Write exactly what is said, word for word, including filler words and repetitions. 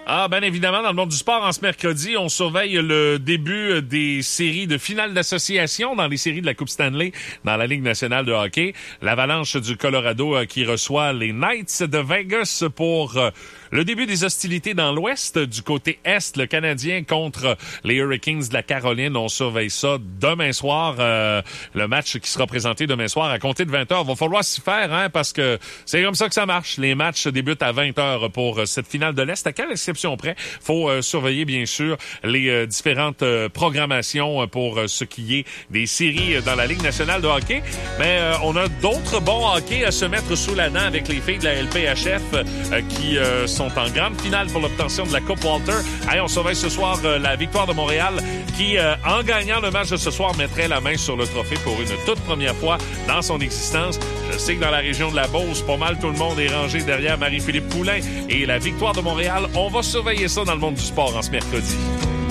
Ah, bien évidemment, dans le monde du sport, en ce mercredi, on surveille le début des séries de finale d'association dans les séries de la Coupe Stanley dans la Ligue nationale de hockey. L'Avalanche du Colorado euh, qui reçoit les Knights de Vegas pour euh, le début des hostilités dans l'Ouest. Du côté Est, le Canadien contre les Hurricanes de la Caroline. On surveille ça demain soir. Euh, le match qui sera présenté demain soir à compter de vingt heures. Va falloir s'y faire, hein, parce que c'est comme ça que ça marche. Les matchs débutent à vingt heures pour cette finale de l'Est. À quelle exception près? Faut euh, surveiller, bien sûr, les euh, différentes euh, programmations pour euh, ce qui est des séries dans la Ligue nationale de hockey. Mais euh, on a d'autres bons hockey à se mettre sous la dent avec les filles de la L P H F euh, qui euh, sont en grande finale pour l'obtention de la Coupe Walter. Allez, on surveille ce soir euh, la Victoire de Montréal qui, euh, en gagnant le match de ce soir, mettrait la main sur le trophée pour une toute première fois dans son existence. Je sais que dans la région de la Beauce, pas mal tout le monde est rangé derrière Marie-Philippe Poulain et la Victoire de Montréal. On va surveiller ça dans le monde du sport en ce mercredi.